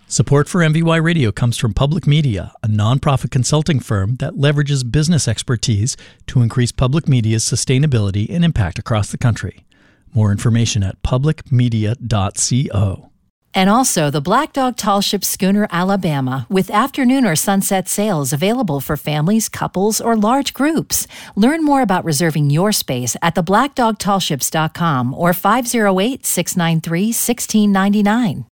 Support for MVY Radio comes from Public Media, a nonprofit consulting firm that leverages business expertise to increase public media's sustainability and impact across the country. More information at publicmedia.co. And also the Black Dog Tall Ship Schooner Alabama, with afternoon or sunset sails available for families, couples, or large groups. Learn more about reserving your space at theblackdogtallships.com or 508-693-1699.